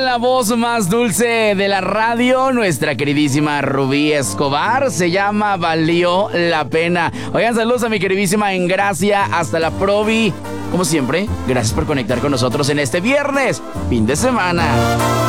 la voz más dulce de la radio, nuestra queridísima Rubí Escobar. Se llama Valió la Pena. Oigan, saludos a mi queridísima Engracia hasta la Provi. Como siempre, gracias por conectar con nosotros en este viernes, fin de semana.